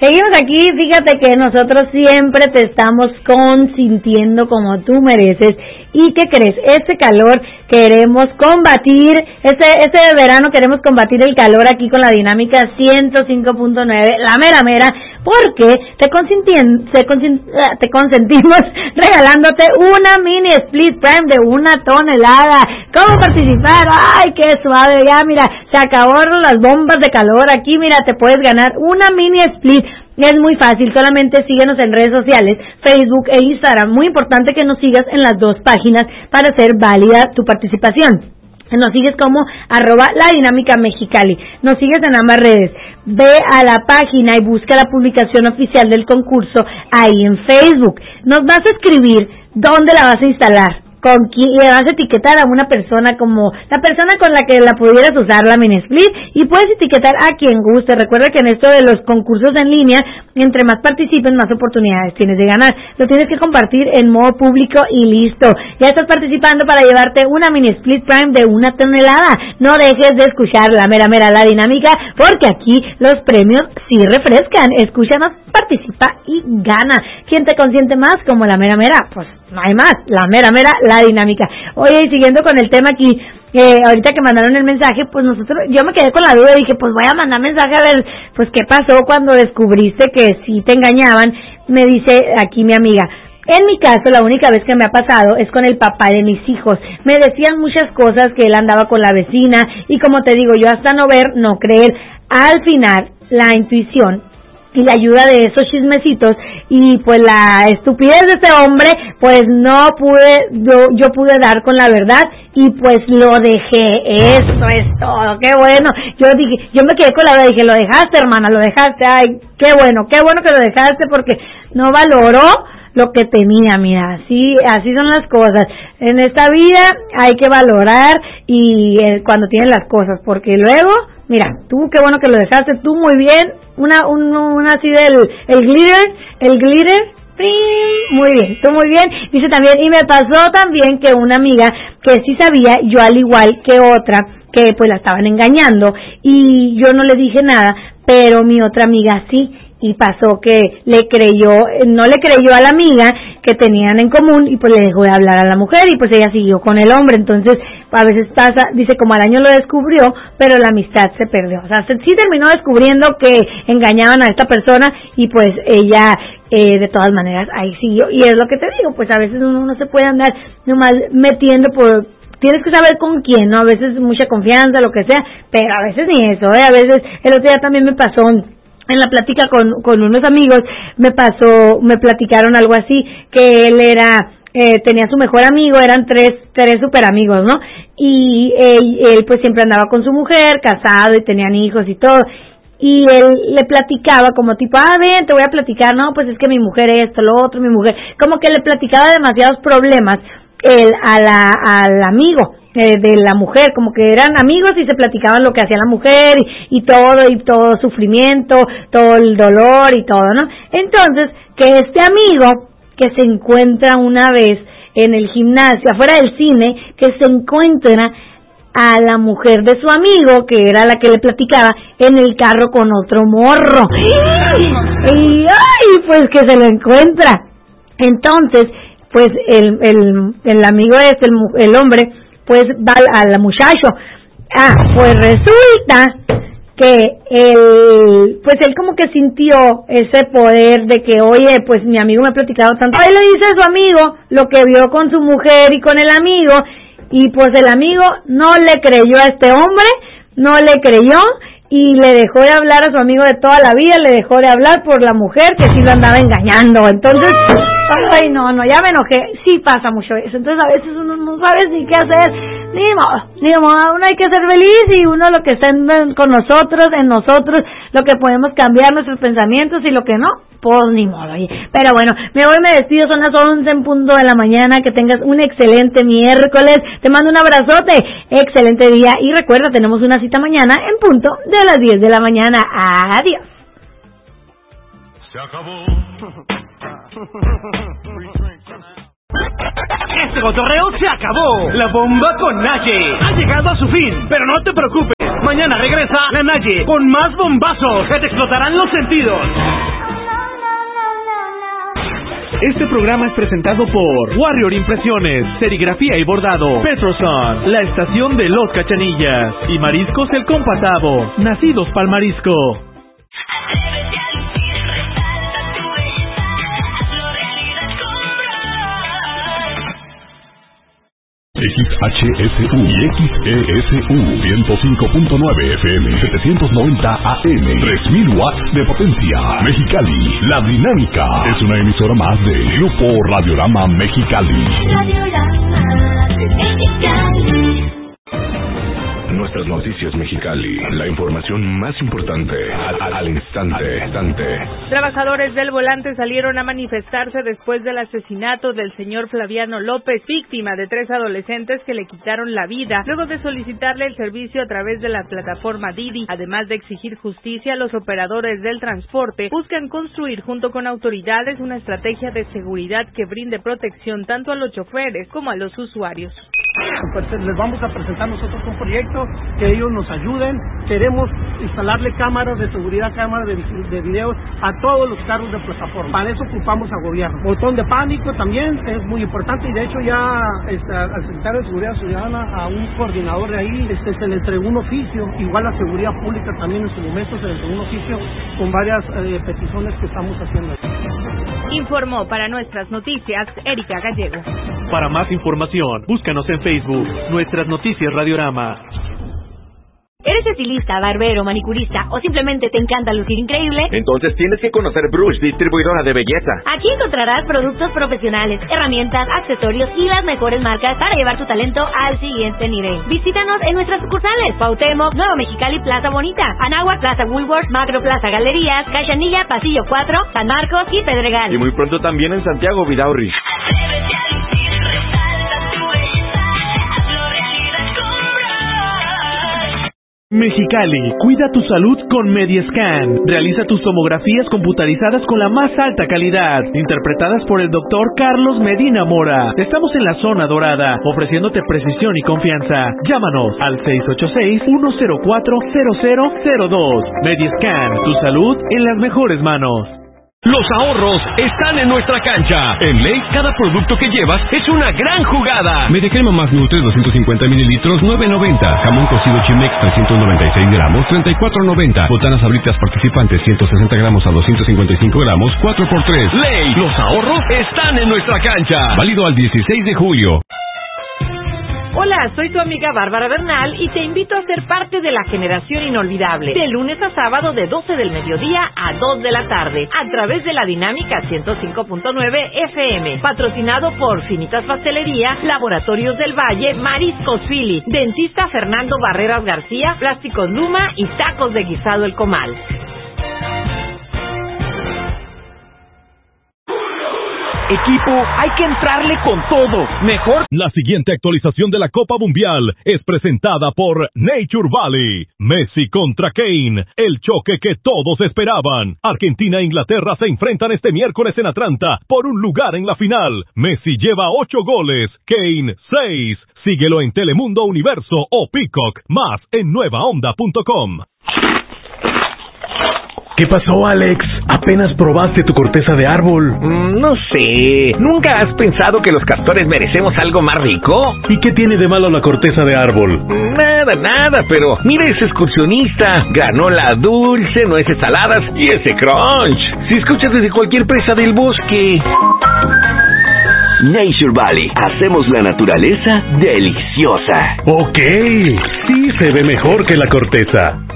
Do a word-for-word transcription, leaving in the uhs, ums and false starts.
Seguimos aquí, fíjate que nosotros siempre te estamos consintiendo como tú mereces. ¿Y qué crees? Este calor queremos combatir, este, este verano queremos combatir el calor aquí con la dinámica ciento cinco punto nueve, la mera mera, porque te, consintien, te, consint, te consentimos regalándote una mini split prime de una tonelada. ¿Cómo participar? ¡Ay, qué suave! Ya, mira, se acabaron las bombas de calor aquí, mira, te puedes ganar una mini split. Es muy fácil, solamente síguenos en redes sociales, Facebook e Instagram. Muy importante que nos sigas en las dos páginas para hacer válida tu participación. Nos sigues como arroba la dinámica mexicali. Nos sigues en ambas redes. Ve a la página y busca la publicación oficial del concurso ahí en Facebook. Nos vas a escribir dónde la vas a instalar. Con quién le vas a etiquetar a una persona como la persona con la que la pudieras usar la mini split, y puedes etiquetar a quien guste. Recuerda que en esto de los concursos en línea, entre más participen, más oportunidades tienes de ganar. Lo tienes que compartir en modo público y listo. Ya estás participando para llevarte una mini split prime de una tonelada. No dejes de escuchar la mera mera la dinámica, porque aquí los premios sí refrescan. Escúchanos, participa y gana. ¿Quién te consiente más como la mera mera? Pues no hay más, la mera mera la dinámica. Oye, y siguiendo con el tema aquí, eh, ahorita que mandaron el mensaje, pues nosotros, yo me quedé con la duda y dije, pues voy a mandar mensaje a ver, pues qué pasó cuando descubriste que sí te engañaban. Me dice aquí mi amiga, en mi caso la única vez que me ha pasado es con el papá de mis hijos. Me decían muchas cosas, que él andaba con la vecina, y como te digo, yo hasta no ver, no creer. Al final, la intuición y la ayuda de esos chismecitos y pues la estupidez de ese hombre, pues no pude, yo, yo pude dar con la verdad y pues lo dejé. Eso es todo, qué bueno. Yo dije, yo me quedé con la verdad, dije, lo dejaste, hermana, lo dejaste, ay, qué bueno, qué bueno que lo dejaste, porque no valoró lo que tenía. Mira, así, así son las cosas. En esta vida hay que valorar y eh, cuando tienes las cosas, porque luego, mira, tú qué bueno que lo dejaste, tú muy bien, una, un, una así del, el glitter, el glitter, muy bien, tú muy bien. Dice también, y me pasó también que una amiga que sí sabía, yo al igual que otra, que pues la estaban engañando, y yo no le dije nada, pero mi otra amiga sí. Y pasó que le creyó, no le creyó a la amiga que tenían en común, y pues le dejó de hablar a la mujer, y pues ella siguió con el hombre. Entonces a veces pasa, dice, como al año lo descubrió, pero la amistad se perdió. O sea, se, sí terminó descubriendo que engañaban a esta persona, y pues ella eh, de todas maneras ahí siguió. Y es lo que te digo, pues a veces uno no se puede andar nomás metiendo por... Tienes que saber con quién, ¿no? A veces mucha confianza, lo que sea, pero a veces ni eso, ¿eh? A veces, el otro día también me pasó en la plática con, con unos amigos, me pasó, me platicaron algo así, que él era, eh, tenía su mejor amigo, eran tres, tres super amigos, ¿no? Y él, él pues siempre andaba con su mujer, casado, y tenían hijos y todo, y él le platicaba como tipo, ah, ven, te voy a platicar, no, pues es que mi mujer esto, lo otro, mi mujer, como que le platicaba demasiados problemas, él, a la, al amigo, Eh, de la mujer, como que eran amigos y se platicaban lo que hacía la mujer y, y todo, y todo sufrimiento, todo el dolor y todo, ¿no? Entonces, que este amigo que se encuentra una vez en el gimnasio, afuera del cine, que se encuentra a la mujer de su amigo, que era la que le platicaba, en el carro con otro morro. Y ay, pues que se lo encuentra. Entonces, pues el, el, el amigo este, el, el hombre, pues va al muchacho. Ah, pues resulta que él, pues él como que sintió ese poder de que, oye, pues mi amigo me ha platicado tanto. Ahí le dice a su amigo lo que vio con su mujer y con el amigo, y pues el amigo no le creyó a este hombre, no le creyó, y le dejó de hablar a su amigo de toda la vida, le dejó de hablar por la mujer que sí lo andaba engañando. Entonces, ay, no, no, ya me enojé. Sí pasa mucho eso. Entonces a veces uno no sabe ni qué hacer. Ni modo, ni modo, uno hay que ser feliz, y uno lo que está en, con nosotros, en nosotros, lo que podemos cambiar nuestros pensamientos, y lo que no, pues ni modo. Pero bueno, me voy, me despido, son las once en punto de la mañana. Que tengas un excelente miércoles, te mando un abrazote, excelente día, y recuerda, tenemos una cita mañana en punto de las diez de la mañana. Adiós. Se acabó. Este cotorreo se acabó. La bomba con Naye ha llegado a su fin, pero no te preocupes. Mañana regresa la Naye con más bombazos que te explotarán los sentidos. Este programa es presentado por Warrior Impresiones, Serigrafía y Bordado, Petroson, la estación de Los Cachanillas y Mariscos El Compatavo, nacidos pa'l marisco. X H S U y X E S U ciento cinco punto nueve F M, setecientos noventa A M, tres mil watts de potencia. Mexicali, La Dinámica es una emisora más de Grupo Radiorama Mexicali. Radiorama Mexicali. Nuestras noticias Mexicali, la información más importante al, al instante, instante. Trabajadores del Volante salieron a manifestarse después del asesinato del señor Flaviano López, víctima de tres adolescentes que le quitaron la vida luego de solicitarle el servicio a través de la plataforma Didi. Además de exigir justicia, los operadores del transporte buscan construir junto con autoridades una estrategia de seguridad que brinde protección tanto a los choferes como a los usuarios. Pues les vamos a presentar nosotros un proyecto, que ellos nos ayuden. Queremos instalarle cámaras de seguridad, cámaras de, de videos a todos los carros de plataforma. Para eso ocupamos al gobierno. Botón de pánico también es muy importante, y de hecho ya este, al secretario de Seguridad Ciudadana, a un coordinador de ahí, este, se le entregó un oficio. Igual la seguridad pública también en su momento se le entregó un oficio con varias eh, peticiones que estamos haciendo ahí. Informó para Nuestras Noticias Erika Gallego. Para más información, búscanos en Facebook, Nuestras Noticias Radiorama. ¿Eres estilista, barbero, manicurista o simplemente te encanta lucir increíble? Entonces tienes que conocer Brush, distribuidora de belleza. Aquí encontrarás productos profesionales, herramientas, accesorios y las mejores marcas para llevar tu talento al siguiente nivel. Visítanos en nuestras sucursales: Cuauhtémoc, Nuevo Mexicali, Plaza Bonita, Anáhuac, Plaza Woolworth, Macro Plaza Galerías, Cachanilla, Pasillo cuatro, San Marcos y Pedregal. Y muy pronto también en Santiago, Vidaurri. Mexicali, cuida tu salud con Mediascan. Realiza tus tomografías computarizadas con la más alta calidad, interpretadas por el doctor Carlos Medina Mora. Estamos en la zona dorada, ofreciéndote precisión y confianza. Llámanos al seis ocho seis, uno cero cuatro, cero cero cero dos. Mediascan, tu salud en las mejores manos. Los ahorros están en nuestra cancha. En Ley, cada producto que llevas es una gran jugada. Media crema más Nutre, doscientos cincuenta mililitros, nueve noventa. Jamón cocido Chimex, trescientos noventa y seis gramos, treinta y cuatro noventa. Botanas Sabritas participantes, ciento sesenta gramos a doscientos cincuenta y cinco gramos, cuatro por tres. Ley, los ahorros están en nuestra cancha. Válido al dieciséis de julio. Hola, soy tu amiga Bárbara Bernal y te invito a ser parte de la generación inolvidable, de lunes a sábado de doce del mediodía a dos de la tarde, a través de la Dinámica ciento cinco punto nueve F M, patrocinado por Finitas Pastelería, Laboratorios del Valle, Mariscos Philly, Dentista Fernando Barreras García, Plásticos Luma y Tacos de Guisado El Comal. Equipo, hay que entrarle con todo. Mejor. La siguiente actualización de la Copa Mundial es presentada por Nature Valley. Messi contra Kane, el choque que todos esperaban. Argentina e Inglaterra se enfrentan este miércoles en Atlanta por un lugar en la final. Messi lleva ocho goles, Kane seis. Síguelo en Telemundo Universo o Peacock, más en nueva onda punto com. ¿Qué pasó, Alex? ¿Apenas probaste tu corteza de árbol? Mm, no sé. ¿Nunca has pensado que los castores merecemos algo más rico? ¿Y qué tiene de malo la corteza de árbol? Nada, nada, pero mira ese excursionista. Granola dulce, nueces saladas y ese crunch. Si escuchas desde cualquier presa del bosque. Nature Valley. Hacemos la naturaleza deliciosa. Ok, sí se ve mejor que la corteza.